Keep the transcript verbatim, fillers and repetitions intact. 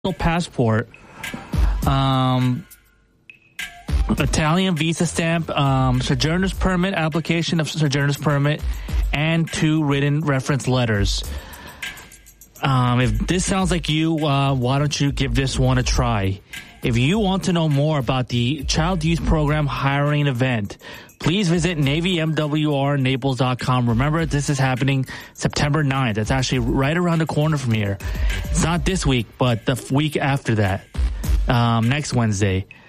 passport, um, Italian visa stamp, um, sojourner's permit, application of sojourner's permit, and two written reference letters. Um, if this sounds like you, uh, why don't you give this one a try? If you want to know more about the Child Youth Program hiring event, please visit Navy M W R Naples dot com. Remember, this is happening September ninth. It's actually right around the corner from here. It's not this week, but the week after that, um, next Wednesday.